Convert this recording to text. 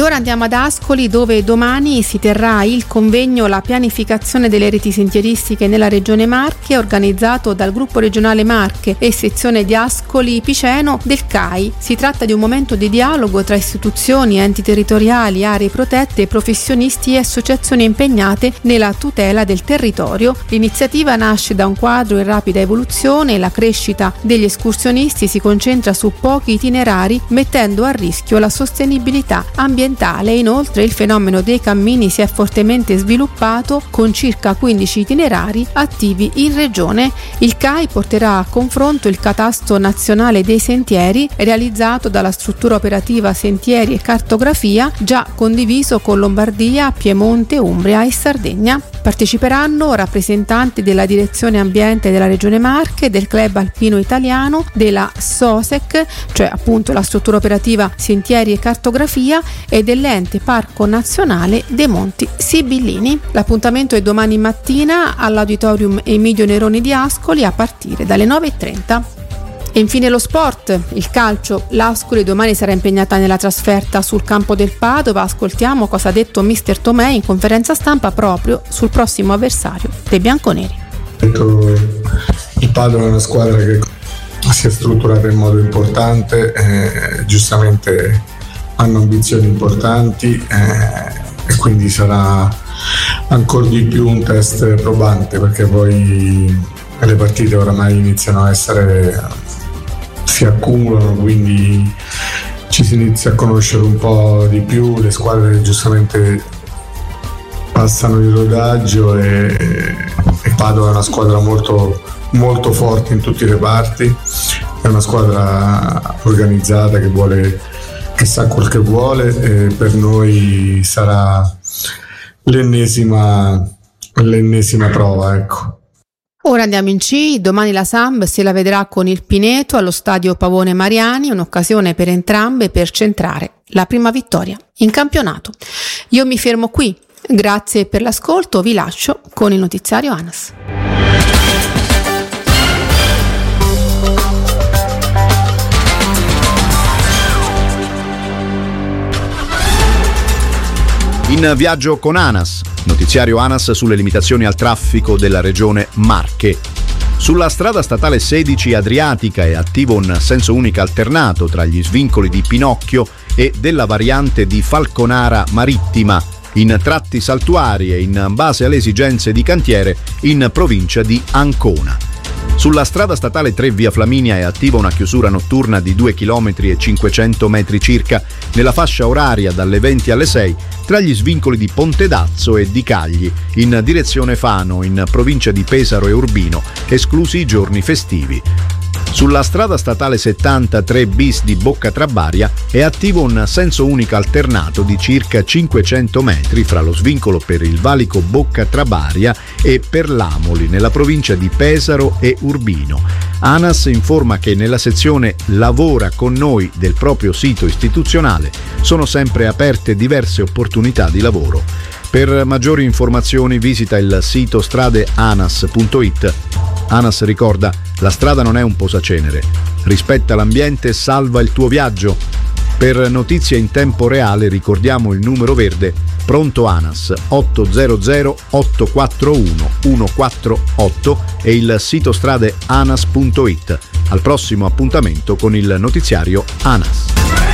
E ora andiamo ad Ascoli, dove domani si terrà il convegno La pianificazione delle reti sentieristiche nella regione Marche, organizzato dal gruppo regionale Marche e sezione di Ascoli Piceno del CAI. Si tratta di un momento di dialogo tra istituzioni, enti territoriali, aree protette, professionisti e associazioni impegnate nella tutela del territorio. L'iniziativa nasce da un quadro in rapida evoluzione. La crescita degli escursionisti si concentra su pochi itinerari, mettendo a rischio la sostenibilità ambientale. Inoltre il fenomeno dei cammini si è fortemente sviluppato, con circa 15 itinerari attivi in regione. Il CAI porterà a confronto il catasto nazionale dei sentieri, realizzato dalla struttura operativa Sentieri e Cartografia, già condiviso con Lombardia, Piemonte, Umbria e Sardegna. Parteciperanno rappresentanti della Direzione Ambiente della Regione Marche, del Club Alpino Italiano, della SOSEC, cioè appunto la struttura operativa Sentieri e Cartografia, e dell'Ente Parco Nazionale dei Monti Sibillini. L'appuntamento è domani mattina all'Auditorium Emilio Neroni di Ascoli a partire dalle 9:30. E infine lo sport, il calcio. L'Ascoli domani sarà impegnata nella trasferta sul campo del Padova. Ascoltiamo cosa ha detto mister Tomei in conferenza stampa proprio sul prossimo avversario dei bianconeri. Il Padova è una squadra che si è strutturata in modo importante, giustamente hanno ambizioni importanti, e quindi sarà ancora di più un test probante, perché poi le partite oramai iniziano a si accumulano, quindi ci si inizia a conoscere un po' di più, le squadre giustamente passano il rodaggio e Padova è una squadra molto, molto forte in tutti i reparti, è una squadra organizzata che sa quel che vuole, e per noi sarà l'ennesima prova, ecco. Ora andiamo in C. Domani la Samb se la vedrà con il Pineto allo stadio Pavone Mariani, un'occasione per entrambe per centrare la prima vittoria in campionato. Io mi fermo qui, grazie per l'ascolto, vi lascio con il notiziario ANAS. In viaggio con ANAS, notiziario ANAS sulle limitazioni al traffico della regione Marche. Sulla strada statale 16 Adriatica è attivo un senso unico alternato tra gli svincoli di Pinocchio e della variante di Falconara Marittima, in tratti saltuari e in base alle esigenze di cantiere in provincia di Ancona. Sulla strada statale 3 via Flaminia è attiva una chiusura notturna di 2 km e 500 metri circa nella fascia oraria dalle 20 alle 6 tra gli svincoli di Pontedazzo e di Cagli in direzione Fano in provincia di Pesaro e Urbino, esclusi i giorni festivi. Sulla strada statale 73 bis di Bocca Trabaria è attivo un senso unico alternato di circa 500 metri fra lo svincolo per il valico Bocca Trabaria e per l'Amoli nella provincia di Pesaro e Urbino. ANAS informa che nella sezione Lavora con noi del proprio sito istituzionale sono sempre aperte diverse opportunità di lavoro. Per maggiori informazioni visita il sito stradeanas.it. ANAS ricorda: la strada non è un posacenere. Rispetta l'ambiente e salva il tuo viaggio. Per notizie in tempo reale ricordiamo il numero verde Pronto ANAS 800 841 148 e il sito stradeanas.it. Al prossimo appuntamento con il notiziario ANAS.